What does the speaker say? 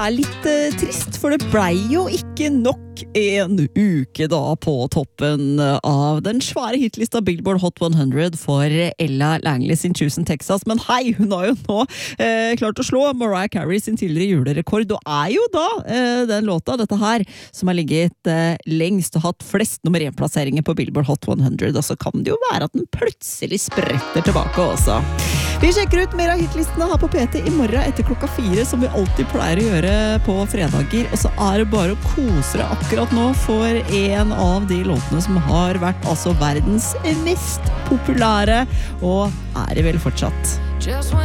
Litt trist, for det ble jo ikke nok en uke da på toppen av den svære hitlista Billboard Hot 100 for Ella Langley sin Choose in Texas. Men hei, hun har jo nå klart å slå Mariah Carey sin tidligere julerekord, og jo da den låta, dette her, som har ligget lengst og hatt flest nummer 1-plasseringer på Billboard Hot 100, og så kan det jo være at den plutselig spretter tilbake også. Vi sjekker ut mer av hitlistene her på PT i morgen etter 4:00, som vi alltid pleier å gjøre på fredager, og så det bare å kose deg akkurat nå for en av de låtene som har vært altså verdens mest populære, og det vel fortsatt.